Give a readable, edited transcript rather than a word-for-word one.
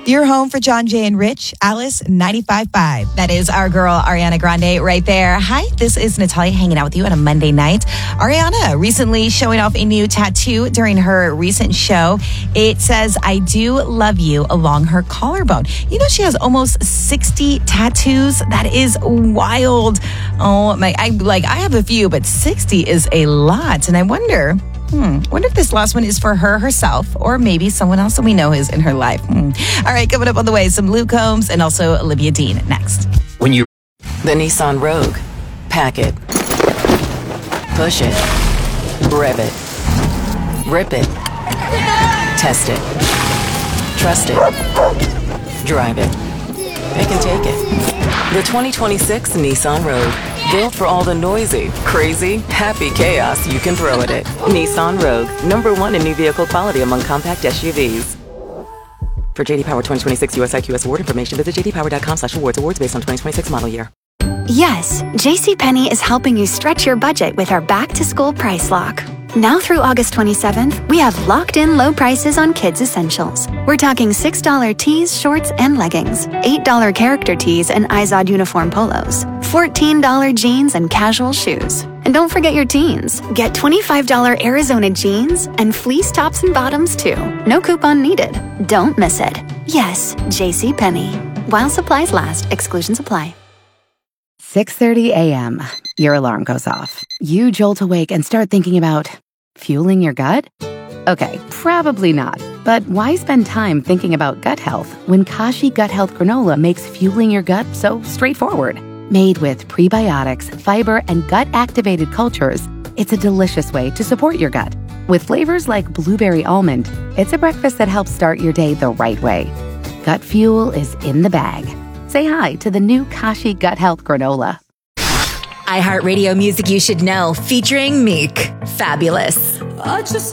Your home for John, Jay, and Rich, Alice 95.5. That is our girl, Ariana Grande, right there. Hi, this is Natalia hanging out with you on a Monday night. Ariana recently showing off a new tattoo during her recent show. It says, I do love you along her collarbone. You know, she has almost 60 tattoos. That is wild. Oh, my, I have a few, but 60 is a lot. And I wonder if this last one is for her herself or maybe someone else that we know is in her life. All right, coming up on the way, some Luke Combs and also Olivia Dean next. The Nissan Rogue. Pack it. Push it. Rev it. Rip it. Test it. Trust it. Drive it. Pick and take it. The 2026 Nissan Rogue. Built for all the noisy, crazy, happy chaos you can throw at it. Nissan Rogue, #1 in new vehicle quality among compact SUVs. For JD Power 2026 US IQS award information, visit jdpower.com/awards. Awards based on 2026 model year. Yes, JCPenney is helping you stretch your budget with our back-to-school price lock. Now through August 27th, we have locked-in low prices on kids' essentials. We're talking $6 tees, shorts, and leggings, $8 character tees and Izod uniform polos, $14 jeans and casual shoes. And don't forget your teens. Get $25 Arizona jeans and fleece tops and bottoms too. No coupon needed. Don't miss it. Yes, JCPenney. While supplies last, exclusions apply. 6:30 a.m. Your alarm goes off. You jolt awake and start thinking about fueling your gut? Okay, probably not. But why spend time thinking about gut health when Kashi Gut Health Granola makes fueling your gut so straightforward? Made with prebiotics, fiber, and gut-activated cultures, it's a delicious way to support your gut. With flavors like blueberry almond, it's a breakfast that helps start your day the right way. Gut fuel is in the bag. Say hi to the new Kashi Gut Health Granola. iHeartRadio Music You Should Know, featuring Meek. Fabulous.